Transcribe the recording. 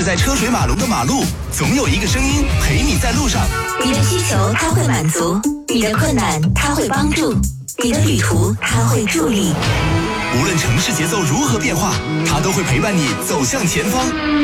在车水马龙的马路，总有一个声音陪你在路上。 你的需求他会满足，你的困难他会帮助，你的旅途他会助力。 无论城市节奏如何变化，他都会陪伴你走向前方。